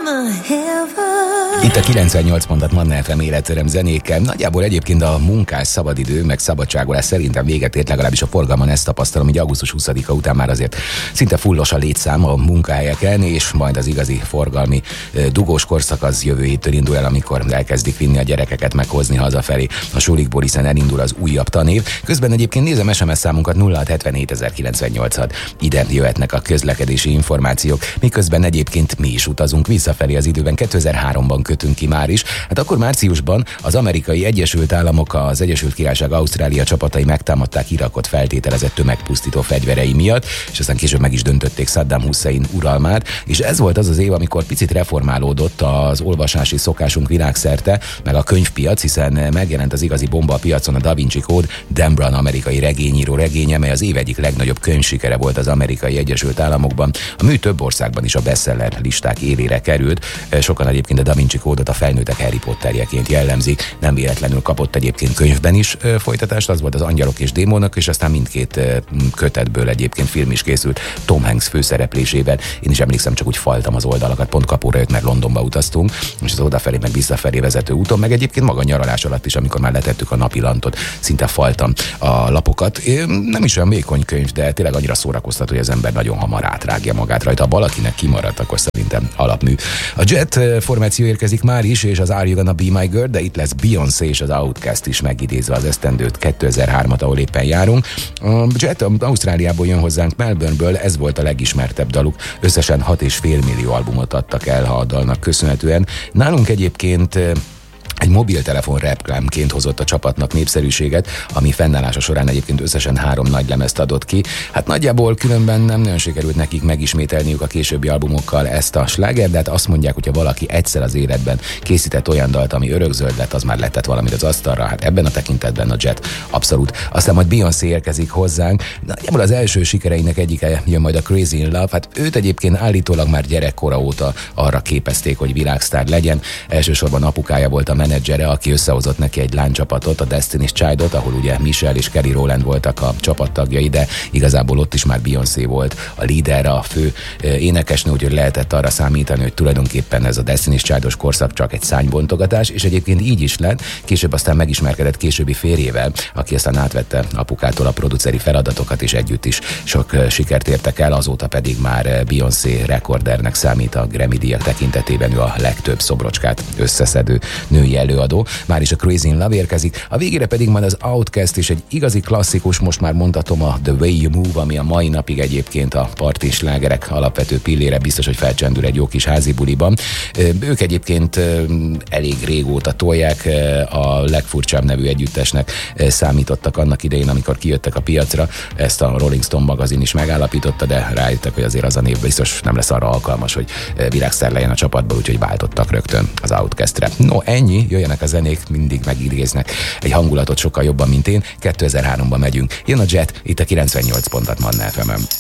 Itt a 98 pontot Manna FM életöröm zenékkel. Nagyjából egyébként a munkás szabadidő, meg szabadságolás szerintem véget ért, legalábbis a forgalman ezt tapasztalom, hogy augusztus 20-a után már azért szinte fullos a létszám a munkahelyeken, és majd az igazi forgalmi dugós korszak az jövő héttől indul el, amikor elkezdik vinni a gyerekeket, meghozni hazafelé a sulikból, hiszen elindul az újabb tanév. Közben egyébként nézem SMS számunkat 0677 ide jöhetnek a közlekedési információk, miközben egyébként mi is utazunk visszafelé az időben. 2003-ban kötünk ki már is. Hát akkor márciusban az Amerikai Egyesült Államok, az Egyesült Királyság, Ausztrália csapatai megtámadták Irakot feltételezett tömegpusztító fegyverei miatt, és aztán később meg is döntötték Saddam Hussein uralmát, és ez volt az az év, amikor picit reformálódott az olvasási szokásunk világszerte, meg a könyvpiac, hiszen megjelent az igazi bomba a piacon, a Da Vinci Code, Dan Brown amerikai regényíró regénye, mely az év egyik legnagyobb könyvsikere volt az Amerikai Egyesült Államokban. A mű több országban is a bestseller listák élére került. Sokan egyébként a Da Vinci Code-ot a felnőttek Harry Potterjeként jellemzik, nem véletlenül kapott egyébként könyvben is folytatást, az volt az Angyalok és Démonok, és aztán mindkét kötetből egyébként film is készült Tom Hanks főszereplésével. Én is emlékszem, csak úgy faltam az oldalakat, pont kapóra jött, mert Londonba utaztunk, és az odafelé meg visszafelé vezető úton, meg egyébként maga nyaralás alatt is, amikor már letettük a napilantot, szinte faltam a lapokat. Nem is olyan vékony könyv, de tényleg annyira szórakoztató, hogy az ember nagyon hamar átrágja magát rajta. Ha valakinek kimaradt, akkor szerintem alapmű. A Jet formáció érkezik már is, és az Are You Gonna Be My Girl, de itt lesz Beyoncé és az Outkast is megidézve az esztendőt 2003-at, ahol éppen járunk. A Jet Ausztráliából jön hozzánk, Melbourneből, ez volt a legismertebb daluk. Összesen 6,5 millió albumot adtak el a dalnak köszönhetően. Nálunk egyébként egy mobiltelefon reklámként hozott a csapatnak népszerűséget, ami fennállása során egyébként összesen 3 nagy lemezt adott ki. Hát nagyjából különben nem nagyon sikerült nekik megismételniük a későbbi albumokkal ezt a slágert, de hát azt mondják, hogyha valaki egyszer az életben készített olyan dalt, ami örökzöld lett, az már letett valamit az asztalra. Hát ebben a tekintetben a Jet abszolút. Aztán majd Beyoncé érkezik hozzánk. Nagyjából az első sikereinek egyike jön majd a Crazy in Love. Hát őt egyébként állítólag már gyerekkora óta arra képezték, hogy világsztár legyen. Elsősorban apukája volt a menedzsere, aki összehozott neki egy lánycsapatot, a Destiny's Childot, ahol ugye Michelle és Kelly Rowland voltak a csapattagjai, de igazából ott is már Beyoncé volt a líder, a fő énekesnő, úgyhogy lehetett arra számítani, hogy tulajdonképpen ez a Destiny's Childos korszak csak egy szánybontogatás, és egyébként így is lett. Később aztán megismerkedett későbbi férjével, aki aztán átvette apukától a produceri feladatokat, és együtt is sok sikert értek el, azóta pedig már Beyoncé rekordernek számít a Grammy-díjak tekintetében, ő a legtöbb szobrocskát összeszedő női előadó. Már is a Crazy in Love érkezik, a végére pedig majd az Outkast és egy igazi klasszikus, most már mondhatom, a The Way You Move, ami a mai napig egyébként a parti slágerek alapvető pillére, biztos, hogy felcsendül egy jó kis házi buliban. Ők egyébként elég régóta tolják, a legfurcsább nevű együttesnek számítottak annak idején, amikor kijöttek a piacra, ezt a Rolling Stone magazin is megállapította, de rájöttek, hogy azért az a név biztos nem lesz arra alkalmas, hogy világsztár legyen a csapatból, úgyhogy váltottak rögtön az Outkastre. No, ennyi, jöjjenek a zenék, mindig megidéznek egy hangulatot sokkal jobban, mint én. 2003-ban megyünk. Jön a Jet, itt a 98 pontot Manna FM-en.